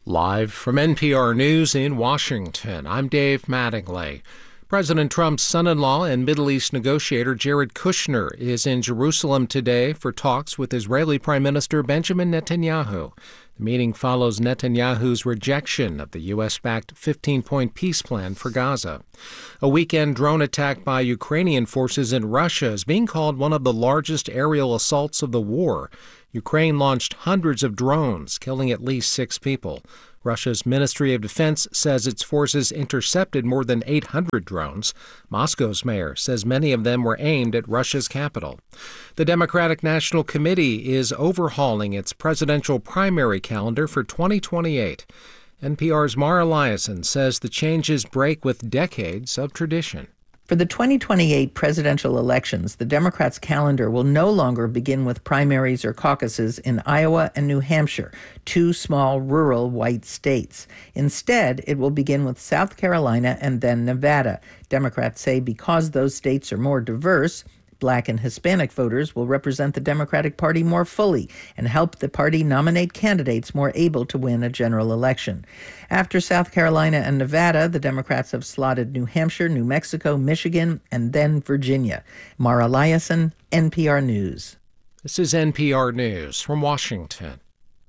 Live from NPR News in Washington, I'm Dave Mattingly. President Trump's son-in-law and Middle East negotiator Jared Kushner is in Jerusalem today for talks with Israeli Prime Minister Benjamin Netanyahu. The meeting follows Netanyahu's rejection of the U.S.-backed 15-point peace plan for Gaza. A weekend drone attack by Ukrainian forces in Russia is being called one of the largest aerial assaults of the war. Ukraine launched hundreds of drones, killing at least 6 people. Russia's Ministry of Defense says its forces intercepted more than 800 drones. Moscow's mayor says many of them were aimed at Russia's capital. The Democratic National Committee is overhauling its presidential primary calendar for 2028. NPR's Mara Liasson says the changes break with decades of tradition. For the 2028 presidential elections, the Democrats' calendar will no longer begin with primaries or caucuses in Iowa and New Hampshire, 2 small rural white states. Instead, it will begin with South Carolina and then Nevada. Democrats say because those states are more diverse, Black and Hispanic voters will represent the Democratic Party more fully and help the party nominate candidates more able to win a general election. After South Carolina and Nevada, the Democrats have slotted New Hampshire, New Mexico, Michigan, and then Virginia. Mara Liasson, NPR News. This is NPR News from Washington.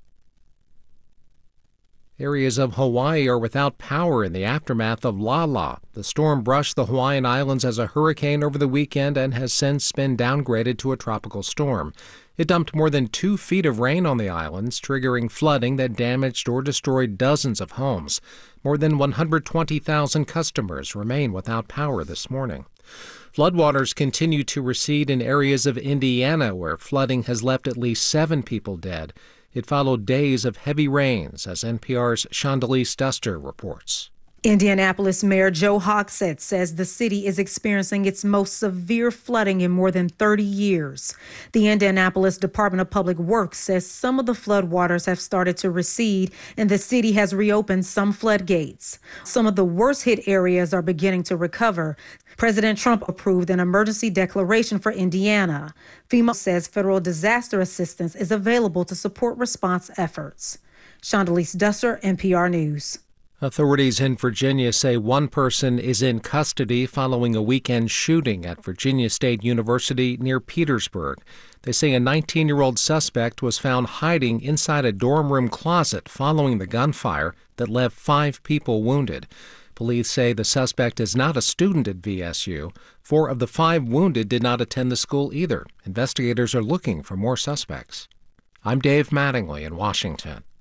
Areas of Hawaii are without power in the aftermath of Lala. The storm brushed the Hawaiian Islands as a hurricane over the weekend and has since been downgraded to a tropical storm. It dumped more than 2 feet of rain on the islands, triggering flooding that damaged or destroyed dozens of homes. More than 120,000 customers remain without power this morning. Floodwaters continue to recede in areas of Indiana, where flooding has left at least 7 people dead. It followed days of heavy rains, as NPR's Chandalise Duster reports. Indianapolis Mayor Joe Hogsett says the city is experiencing its most severe flooding in more than 30 years. The Indianapolis Department of Public Works says some of the floodwaters have started to recede and the city has reopened some floodgates. Some of the worst hit areas are beginning to recover. President Trump approved an emergency declaration for Indiana. FEMA says federal disaster assistance is available to support response efforts. Chandalise Duster, NPR News. Authorities in Virginia say one person is in custody following a weekend shooting at Virginia State University near Petersburg. They say a 19-year-old suspect was found hiding inside a dorm room closet following the gunfire that left 5 people wounded. Police say the suspect is not a student at VSU. 4 of the 5 wounded did not attend the school either. Investigators are looking for more suspects. I'm Dave Mattingly in Washington.